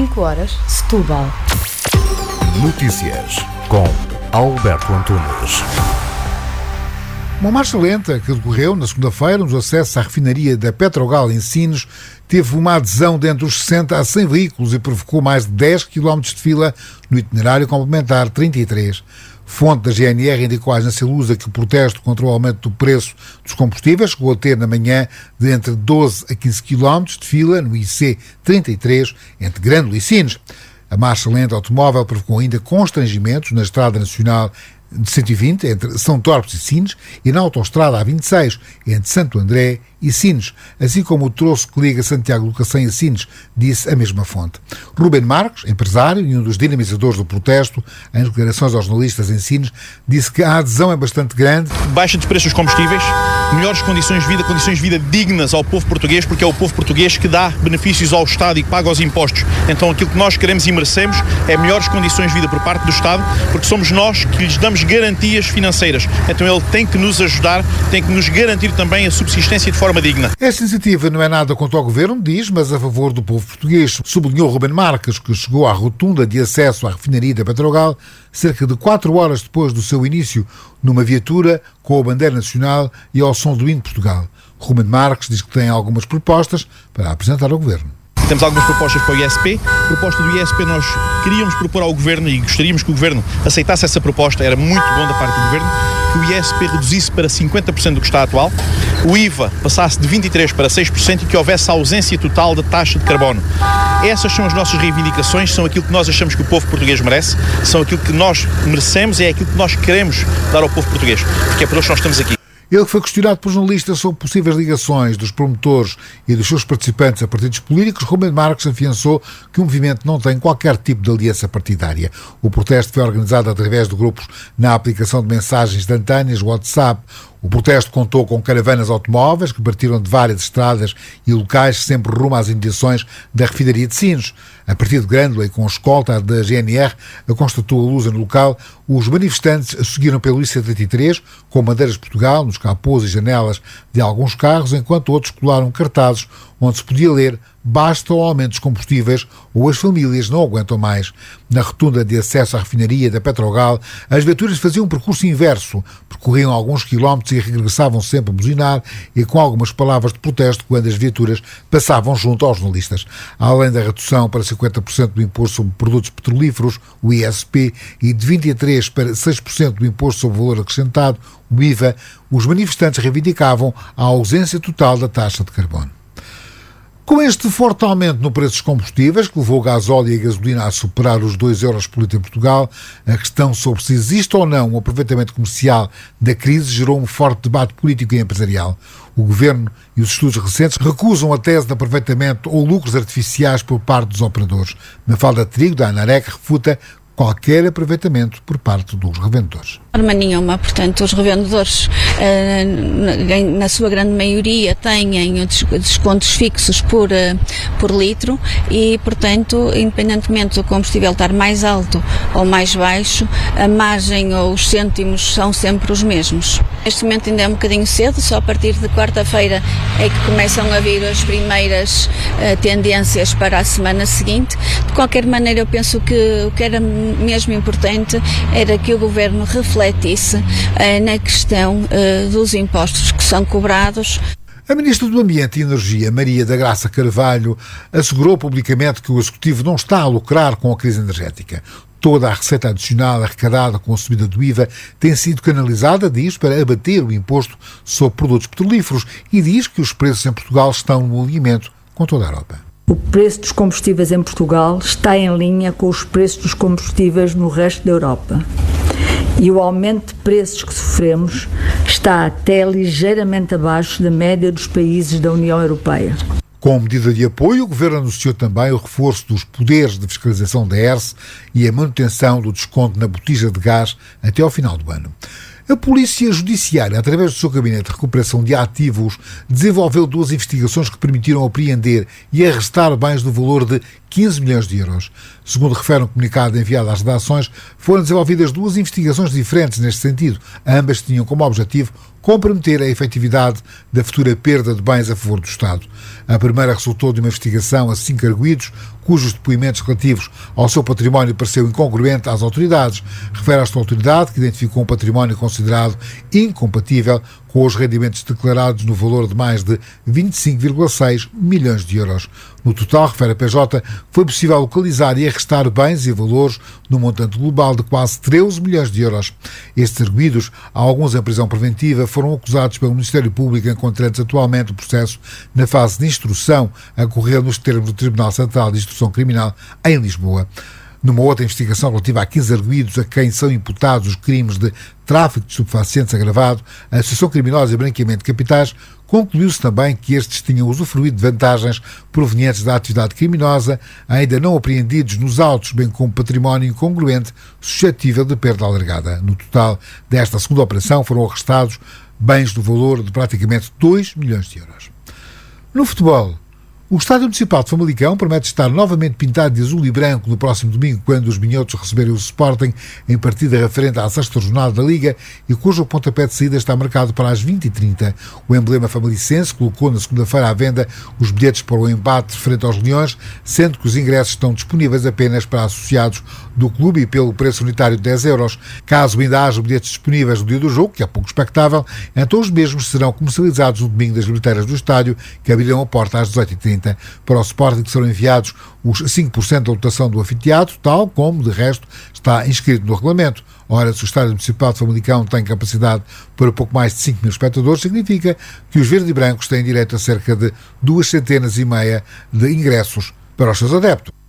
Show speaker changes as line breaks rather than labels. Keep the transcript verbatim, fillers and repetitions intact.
cinco horas, Setúbal.
Notícias com Alberto Antunes.
Uma marcha lenta que decorreu na segunda-feira nos acessos à refinaria da Petrogal em Sines teve uma adesão de entre os sessenta a cem veículos e provocou mais de dez quilómetros de fila no itinerário complementar trinta e três. Fonte da G N R indicou à agência Lusa que o protesto contra o aumento do preço dos combustíveis chegou a ter na manhã de entre doze a quinze quilómetros de fila no I C trinta e três entre Grândola e Sines. A marcha lenta automóvel provocou ainda constrangimentos na Estrada Nacional de cento e vinte, entre São Torpes e Sines, e na autoestrada A vinte e seis, entre Santo André e Sines, assim como o troço que liga Santiago do Cacém a Sines, disse a mesma fonte. Ruben Marques, empresário e um dos dinamizadores do protesto, em declarações aos jornalistas em Sines, disse que a adesão é bastante grande.
Baixa de preços dos combustíveis, melhores condições de vida, condições de vida dignas ao povo português, porque é o povo português que dá benefícios ao Estado e que paga os impostos. Então aquilo que nós queremos e merecemos é melhores condições de vida por parte do Estado, porque somos nós que lhes damos garantias financeiras. Então ele tem que nos ajudar, tem que nos garantir também a subsistência de forma digna.
Esta iniciativa não é nada contra o Governo, diz, mas a favor do povo português, sublinhou Ruben Marques, que chegou à rotunda de acesso à refinaria da Petrogal cerca de quatro horas depois do seu início, numa viatura com a bandeira nacional e ao som do hino de Portugal. Ruben Marques diz que tem algumas propostas para apresentar ao Governo.
Temos algumas propostas para o I S P. A proposta do I S P nós queríamos propor ao Governo e gostaríamos que o Governo aceitasse essa proposta. Era muito bom da parte do Governo que o I S P reduzisse para cinquenta por cento do que está atual, o I V A passasse de vinte e três por cento para seis por cento e que houvesse a ausência total da taxa de carbono. Essas são as nossas reivindicações, são aquilo que nós achamos que o povo português merece, são aquilo que nós merecemos e é aquilo que nós queremos dar ao povo português, porque é por isso que nós estamos aqui.
Ele foi questionado por jornalistas sobre possíveis ligações dos promotores e dos seus participantes a partidos políticos. Ruben Marques afiançou que o movimento não tem qualquer tipo de aliança partidária. O protesto foi organizado através de grupos na aplicação de mensagens instantâneas WhatsApp. O protesto contou com caravanas automóveis que partiram de várias estradas e locais sempre rumo às imediações da refinaria de Sines. A partir de Grândola e com a escolta da G N R, constatou a Lusa no local, os manifestantes seguiram pelo I C trinta e três com bandeiras de Portugal nos capôs e janelas de alguns carros, enquanto outros colaram cartazes onde se podia ler "Basta o aumento dos combustíveis ou as famílias não aguentam mais". Na rotunda de acesso à refinaria da Petrogal, as viaturas faziam um percurso inverso, percorriam alguns quilómetros e regressavam sempre a buzinar e com algumas palavras de protesto quando as viaturas passavam junto aos jornalistas. Além da redução para cinquenta por cento do imposto sobre produtos petrolíferos, o I S P, e de vinte e três por cento para seis por cento do imposto sobre valor acrescentado, o I V A, os manifestantes reivindicavam a ausência total da taxa de carbono. Com este forte aumento no preço dos combustíveis, que levou o gasóleo e a gasolina a superar os dois euros por litro em Portugal, a questão sobre se existe ou não um aproveitamento comercial da crise gerou um forte debate político e empresarial. O Governo e os estudos recentes recusam a tese de aproveitamento ou lucros artificiais por parte dos operadores. Mafalda Trigo, da ANAREC, refuta qualquer aproveitamento por parte dos revendedores.
De forma nenhuma, portanto, os revendedores, na sua grande maioria, têm descontos fixos por, por litro e, portanto, independentemente do combustível estar mais alto ou mais baixo, a margem ou os cêntimos são sempre os mesmos. Neste momento ainda é um bocadinho cedo, só a partir de quarta-feira é que começam a vir as primeiras tendências para a semana seguinte. De qualquer maneira, eu penso que o que era mesmo importante era que o Governo refletisse eh, na questão eh, dos impostos que são cobrados.
A Ministra do Ambiente e Energia, Maria da Graça Carvalho, assegurou publicamente que o Executivo não está a lucrar com a crise energética. Toda a receita adicional arrecadada com a subida do I V A tem sido canalizada, diz, para abater o imposto sobre produtos petrolíferos e diz que os preços em Portugal estão no alinhamento com toda a Europa.
O preço dos combustíveis em Portugal está em linha com os preços dos combustíveis no resto da Europa. E o aumento de preços que sofremos está até ligeiramente abaixo da média dos países da União Europeia.
Com medida de apoio, o Governo anunciou também o reforço dos poderes de fiscalização da E R S e a manutenção do desconto na botija de gás até ao final do ano. A Polícia Judiciária, através do seu Gabinete de Recuperação de Ativos, desenvolveu duas investigações que permitiram apreender e arrestar bens no valor de quinze milhões de euros. Segundo refere um comunicado enviado às redações, foram desenvolvidas duas investigações diferentes neste sentido. Ambas tinham como objetivo comprometer a efetividade da futura perda de bens a favor do Estado. A primeira resultou de uma investigação a cinco arguidos, cujos depoimentos relativos ao seu património pareceu incongruente às autoridades. Refere esta autoridade que identificou um património considerado incompatível com os rendimentos declarados no valor de mais de vinte e cinco vírgula seis milhões de euros. No total, refere a P J, foi possível localizar e arrestar bens e valores no montante global de quase treze milhões de euros. Estes arguidos, alguns em prisão preventiva, foram acusados pelo Ministério Público, encontrando-se atualmente o processo na fase de instrução a correr nos termos do Tribunal Central de Instrução Criminal em Lisboa. Numa outra investigação relativa a quinze arguidos a quem são imputados os crimes de tráfico de estupefacientes agravado, associação criminosa e branqueamento de capitais, concluiu-se também que estes tinham usufruído de vantagens provenientes da atividade criminosa, ainda não apreendidos nos autos, bem como património incongruente suscetível de perda alargada. No total desta segunda operação foram arrestados bens do valor de praticamente dois milhões de euros. No futebol, o Estádio Municipal de Famalicão promete estar novamente pintado de azul e branco no próximo domingo, quando os minhotos receberem o Sporting em partida referente à sexta jornada da Liga e cujo pontapé de saída está marcado para as vinte e trinta. O emblema famalicense colocou na segunda-feira à venda os bilhetes para o embate frente aos Leões, sendo que os ingressos estão disponíveis apenas para associados do clube e pelo preço unitário de dez euros. Caso ainda haja bilhetes disponíveis no dia do jogo, que é pouco expectável, então os mesmos serão comercializados no domingo das bilheteiras do estádio, que abrirão a porta às dezoito e trinta. Para o Sporting serão enviados os cinco por cento da lotação do anfiteatro, tal como, de resto, está inscrito no regulamento. Ora, se o Estádio Municipal de Famalicão tem capacidade para pouco mais de cinco mil espectadores, significa que os verde e brancos têm direito a cerca de duas centenas e meia de ingressos para os seus adeptos.